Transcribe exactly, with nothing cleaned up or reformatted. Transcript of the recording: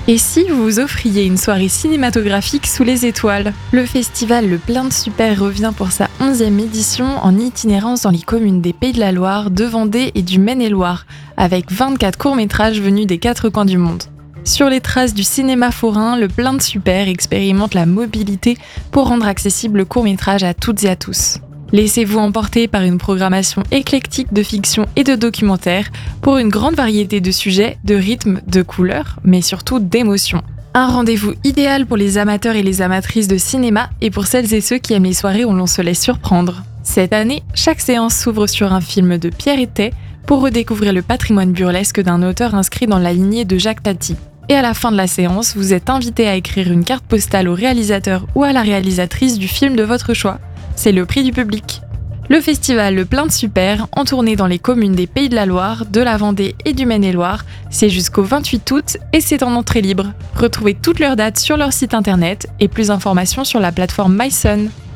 Et si vous vous offriez une soirée cinématographique sous les étoiles ? Le festival Le Plein de Super revient pour sa onzième édition en itinérance dans les communes des Pays de la Loire, de Vendée et du Maine-et-Loire, avec vingt-quatre courts-métrages venus des quatre coins du monde. Sur les traces du cinéma forain, Le Plein de Super expérimente la mobilité pour rendre accessible le court-métrage à toutes et à tous. Laissez-vous emporter par une programmation éclectique de fiction et de documentaire pour une grande variété de sujets, de rythmes, de couleurs, mais surtout d'émotions. Un rendez-vous idéal pour les amateurs et les amatrices de cinéma et pour celles et ceux qui aiment les soirées où l'on se laisse surprendre. Cette année, chaque séance s'ouvre sur un film de Pierre Étais pour redécouvrir le patrimoine burlesque d'un auteur inscrit dans la lignée de Jacques Tati. Et à la fin de la séance, vous êtes invité à écrire une carte postale au réalisateur ou à la réalisatrice du film de votre choix. C'est le prix du public. Le festival Le Plein de Super, en tournée dans les communes des Pays de la Loire, de la Vendée et du Maine-et-Loire, c'est jusqu'au vingt-huit août et c'est en entrée libre. Retrouvez toutes leurs dates sur leur site internet et plus d'informations sur la plateforme MySun.